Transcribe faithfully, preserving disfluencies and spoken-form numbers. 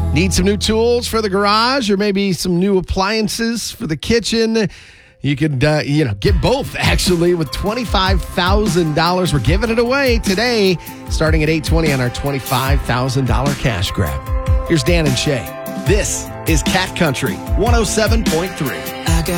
Need some new tools for the garage or maybe some new appliances for the kitchen? You could, uh, you know, get both, actually, with twenty-five thousand dollars. We're giving it away today, starting at eight twenty on our twenty-five thousand dollars cash grab. Here's Dan and Shay. This is Cat Country one oh seven point three. I got